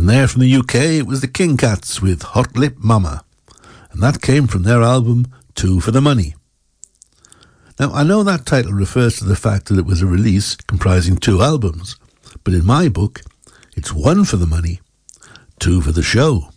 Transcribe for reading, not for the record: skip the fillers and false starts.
And there from the UK, it was the King Cats with Hot Lip Mama. And that came from their album, Two for the Money. Now, I know that title refers to the fact that it was a release comprising 2 albums, but in my book, it's 1 for the money, 2 for the show.